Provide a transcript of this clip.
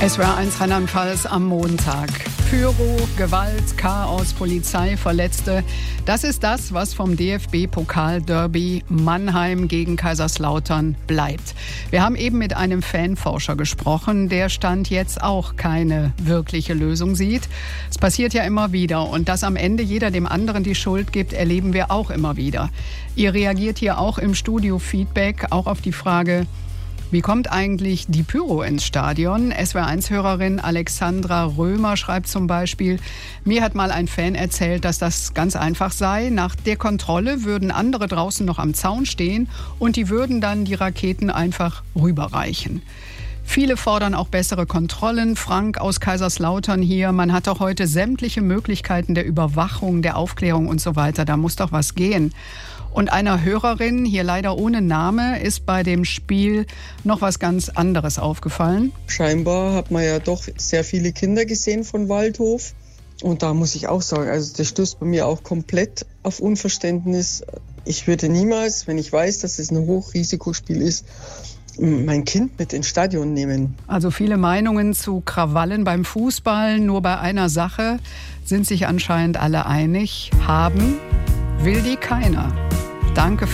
SWR1 Rheinland-Pfalz am Montag. Pyro, Gewalt, Chaos, Polizei, Verletzte. Das ist das, was vom DFB-Pokal-Derby Mannheim gegen Kaiserslautern bleibt. Wir haben eben mit einem Fanforscher gesprochen, der Stand jetzt auch keine wirkliche Lösung sieht. Es passiert ja immer wieder und dass am Ende jeder dem anderen die Schuld gibt, erleben wir auch immer wieder. Ihr reagiert hier auch im Studio Feedback, auch auf die Frage, wie kommt eigentlich die Pyro ins Stadion? SWR1-Hörerin Alexandra Römer schreibt zum Beispiel, mir hat mal ein Fan erzählt, dass das ganz einfach sei. Nach der Kontrolle würden andere draußen noch am Zaun stehen und die würden dann die Raketen einfach rüberreichen. Viele fordern auch bessere Kontrollen. Frank aus Kaiserslautern hier. Man hat doch heute sämtliche Möglichkeiten der Überwachung, der Aufklärung und so weiter. Da muss doch was gehen. Und einer Hörerin, hier leider ohne Name, ist bei dem Spiel noch was ganz anderes aufgefallen. Scheinbar hat man ja doch sehr viele Kinder gesehen von Waldhof. Und da muss ich auch sagen, also das stößt bei mir auch komplett auf Unverständnis. Ich würde niemals, wenn ich weiß, dass es ein Hochrisikospiel ist, mein Kind mit ins Stadion nehmen. Also viele Meinungen zu Krawallen beim Fußball. Nur bei einer Sache sind sich anscheinend alle einig. Haben will die keiner. Danke.